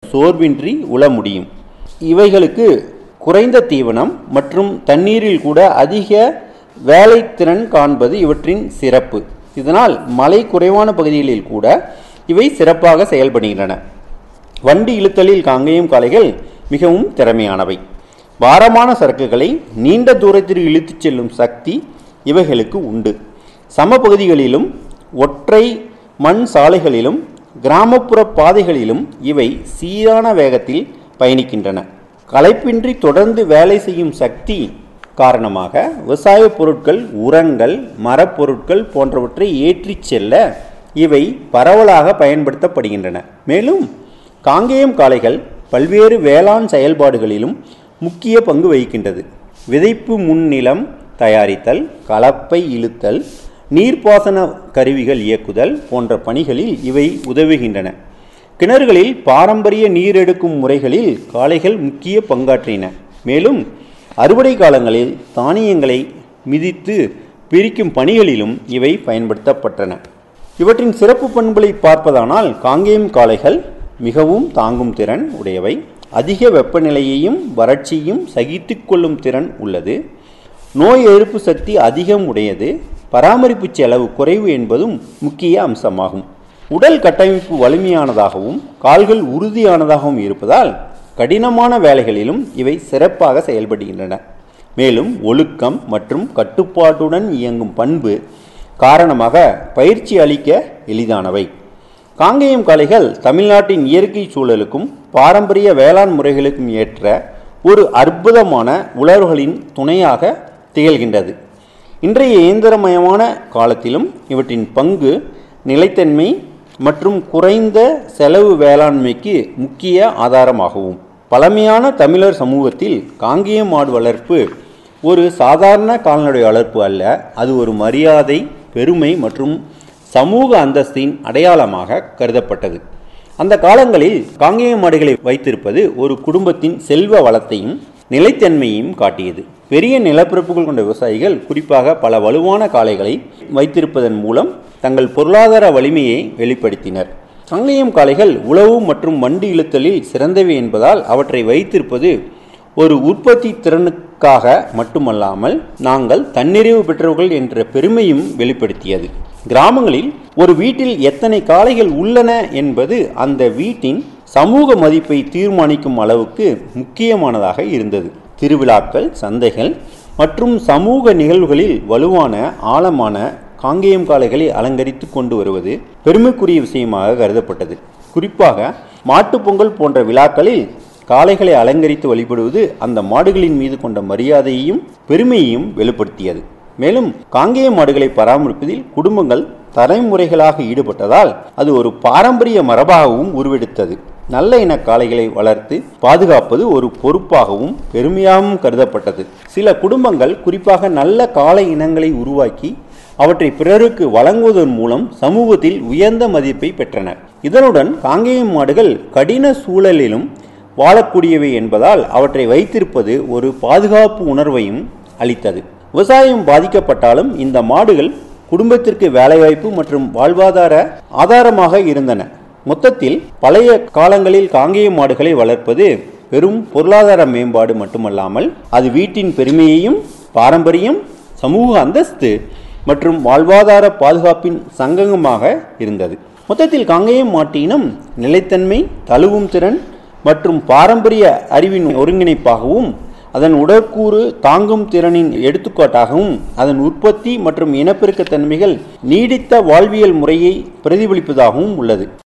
சோர்வின்றி உழ முடியும். இவைகளுக்கு குறைந்த தீவனம் மற்றும் தண்ணீரில் கூட அதிக வேலைத்திறன் காண்பது இவற்றின் சிறப்பு. இதனால் மழை குறைவான பகுதிகளில் கூட இவை சிறப்பாக செயல்படுகின்றன. வண்டி இழுத்தலில் காங்கேயம் காளைகள் மிகவும் திறமையானவை. பாரமான சரக்குகளை நீண்ட தூரத்திற்கு இழுத்துச் செல்லும் சக்தி இவைகளுக்கு உண்டு. சமபகுதிகளிலும் ஒற்றை மண் சாலைகளிலும் கிராமப்புற பாதைகளிலும் இவை சீரான வேகத்தில் பயணிக்கின்றன. களைப்பின்றி தொடர்ந்து வேலை செய்யும் சக்தி காரணமாக விவசாய பொருட்கள், உரங்கள், மரப்பொருட்கள் போன்றவற்றை ஏற்றிச் செல்ல இவை பரவலாக பயன்படுத்தப்படுகின்றன. மேலும் காங்கேயம் காளைகள் பல்வேறு வேளாண் செயல்பாடுகளிலும் முக்கிய பங்கு வகிக்கின்றது. விதைப்பு முன்னிலம் தயாரித்தல், கலப்பை இழுத்தல், நீர்ப்பாசன கருவிகள் இயக்குதல் போன்ற பணிகளில் இவை உதவுகின்றன. கிணறுகளில் பாரம்பரிய நீர் எடுக்கும் முறைகளில் காளைகள் முக்கிய பங்காற்றின. மேலும் அறுவடை காலங்களில் தானியங்களை மிதித்து பிரிக்கும் பணிகளிலும் இவை பயன்படுத்தப்பட்டன. இவற்றின் சிறப்பு பண்புகளை பார்ப்பதானால் காங்கேயம் காளைகள் மிகவும் தாங்கும் திறன் உடையவை. அதிக வெப்பநிலையையும் வறட்சியையும் சகித்து கொள்ளும் திறன் உள்ளது. நோய் எதிர்ப்பு சக்தி அதிகம் உடையது. பராமரிப்பு செலவு குறைவு என்பதும் முக்கிய அம்சமாகும். உடல் கட்டமைப்பு வலிமையானதாகவும் கால்கள் உறுதியானதாகவும் இருப்பதால் கடினமான வேலைகளிலும் இவை சிறப்பாக செயல்படுகின்றன. மேலும் ஒழுக்கம் மற்றும் கட்டுப்பாட்டுடன் இயங்கும் பண்பு காரணமாக பயிற்சி அளிக்க எளிதானவை. காங்கேயம் காளைகள் தமிழ்நாட்டின் இயற்கை சூழலுக்கும் பாரம்பரிய வேளாண் முறைகளுக்கும் ஏற்ற ஒரு அற்புதமான உழவர்களின் துணையாக திகழ்கின்றது. இன்றைய இயந்திரமயமான காலத்திலும் இவற்றின் பங்கு நிலைத்தன்மை மற்றும் குறைந்த செலவு வேளாண்மைக்கு முக்கிய ஆதாரமாகவும். பழமையான தமிழர் சமூகத்தில் காங்கேயம் மாடு வளர்ப்பு ஒரு சாதாரண கால்நடை வளர்ப்பு அல்ல. அது ஒரு மரியாதை, பெருமை மற்றும் சமூக அந்தஸ்தின் அடையாளமாக கருதப்பட்டது. அந்த காலங்களில் காங்கேயம் மாடுகளை வைத்திருப்பது ஒரு குடும்பத்தின் செல்வ வளத்தையும் நிலைத்தன்மையையும் காட்டியது. பெரிய நிலப்பரப்புகள் கொண்ட விவசாயிகள் குறிப்பாக பல வலுவான காளைகளை வைத்திருப்பதன் மூலம் தங்கள் பொருளாதார வலிமையை வெளிப்படுத்தினர். காங்கேயம் காளைகள் உழவு மற்றும் வண்டி இழுத்தலில் சிறந்தவை என்பதால் அவற்றை வைத்திருப்பது ஒரு உற்பத்தி திறனுக்காக மட்டுமல்லாமல் நாங்கள் தன்னிறைவு பெற்றவர்கள் என்ற பெருமையும் வெளிப்படுத்தியது. கிராமங்களில் ஒரு வீட்டில் எத்தனை காளைகள் உள்ளன என்பது அந்த வீட்டின் சமூக மதிப்பை தீர்மானிக்கும் அளவுக்கு முக்கியமானதாக இருந்தது. திருவிழாக்கள், சந்தைகள் மற்றும் சமூக நிகழ்வுகளில் வலுவான ஆழமான காங்கேயம் காளைகளை அலங்கரித்து கொண்டு வருவது பெருமைக்குரிய விஷயமாக கருதப்பட்டது. குறிப்பாக மாட்டுப்பொங்கல் போன்ற விழாக்களில் காளைகளை அலங்கரித்து வழிபடுவது அந்த மாடுகளின் மீது கொண்ட மரியாதையையும் பெருமையையும் வெளிப்படுத்தியது. மேலும் காங்கேயம் மாடுகளை பராமரிப்பதில் குடும்பங்கள் தலைமுறைகளாக ஈடுபட்டதால் அது ஒரு பாரம்பரிய மரபாகவும் உருவெடுத்தது. நல்ல இன காளைகளை வளர்த்து பாதுகாப்பது ஒரு பொறுப்பாகவும் பெருமையாகவும் கருதப்பட்டது. சில குடும்பங்கள் குறிப்பாக நல்ல காளை இனங்களை உருவாக்கி அவற்றை பிறருக்கு வழங்குவதன் மூலம் சமூகத்தில் உயர்ந்த மதிப்பை பெற்றனர். இதனுடன் காங்கேயம் மாடுகள் கடின சூழலிலும் வாழக்கூடியவை என்பதால் அவற்றை வைத்திருப்பது ஒரு பாதுகாப்பு உணர்வையும் அளித்தது. விவசாயம் பாதிக்கப்பட்டாலும் இந்த மாடுகள் குடும்பத்திற்கு வேலைவாய்ப்பு மற்றும் வாழ்வாதார ஆதாரமாக இருந்தன. மொத்தத்தில் பழைய காலங்களில் காங்கேயம் மாடுகளை வளர்ப்பது வெறும் பொருளாதார மேம்பாடு மட்டுமல்லாமல் அது வீட்டின் பெருமையையும் பாரம்பரியம், சமூக அந்தஸ்து மற்றும் வாழ்வாதார பாதுகாப்பின் சங்கமாக இருந்தது. மொத்தத்தில் காங்கேயம் மாட்டினம் நிலைத்தன்மை, தழுவும் திறன் மற்றும் பாரம்பரிய அறிவின் ஒருங்கிணைப்பாகவும் அதன் உடற்கூறு தாங்கும் திறனின் எடுத்துக்காட்டாகவும் அதன் உற்பத்தி மற்றும் இனப்பெருக்க தன்மைகள் நீடித்த வாழ்வியல் முறையை பிரதிபலிப்பதாகவும் உள்ளது.